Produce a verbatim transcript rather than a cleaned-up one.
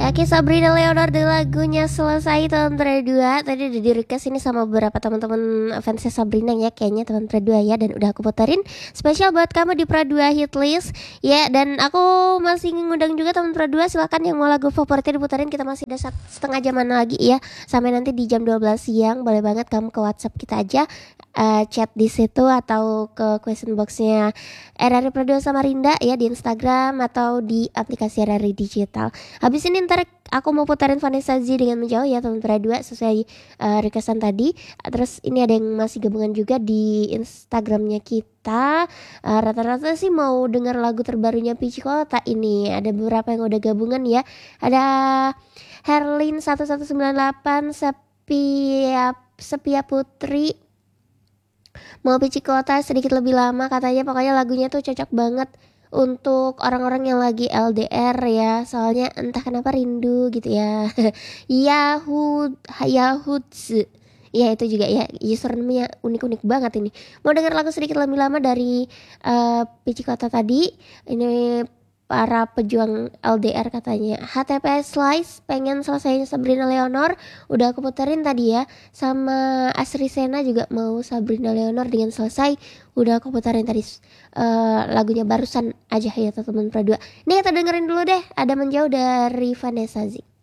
Oke, Sabrina Leonard dengan lagunya Selesai tahun dua. Tadi udah di request ini sama beberapa teman-teman fansnya Sabrina ya, kayaknya teman Pradua ya, dan udah aku puterin spesial buat kamu di Pradua Hitlist ya. Dan aku masih ngundang juga teman Pradua, silakan yang mau lagu favoritnya diputerin. Kita masih ada sat- setengah jaman lagi ya, sampai nanti di jam dua belas siang. Boleh banget kamu ke WhatsApp kita aja, uh, chat di situ atau ke question boxnya R R I Pradua Samarinda ya di Instagram atau di aplikasi R R I Digital. Habis ini ntar aku mau puterin Vanessa Z dengan Menjauh ya teman Pradua sesuai uh, requestan tadi. Terus ini ada yang masih gabungan juga di Instagramnya kita. Uh, rata-rata sih mau denger lagu terbarunya Pici Kota ini. Ada beberapa yang udah gabungan ya. Ada Herlin satu satu sembilan delapan, Sepia Sepia Putri, mau Pici Kota sedikit lebih lama katanya. Pokoknya lagunya tuh cocok banget untuk orang-orang yang lagi L D R ya, soalnya entah kenapa rindu gitu ya. Yahud Yahuds ya, itu juga ya, username-nya unik-unik banget ini. Mau denger lagu sedikit lebih lama dari uh, Pici Kota tadi. Ini para pejuang L D R katanya. H T P S Slice pengen selesaiin Sabrina Leonor, udah aku puterin tadi ya. Sama Asri Sena juga mau Sabrina Leonor dengan Selesai, udah aku puterin tadi. Uh, lagunya barusan aja ya teman Pradua. Nih kita dengerin dulu deh, ada Menjauh dari Vanessa Z.